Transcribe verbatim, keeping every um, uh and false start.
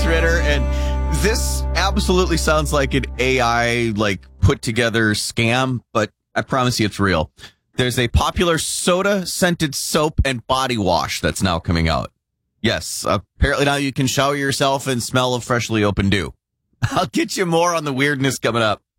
Ritter, and this absolutely sounds like an A I, like, put-together scam, but I promise you it's real. There's a popular soda-scented soap and body wash that's now coming out. Yes, apparently now you can shower yourself and smell of freshly opened dew. I'll get you more on the weirdness coming up.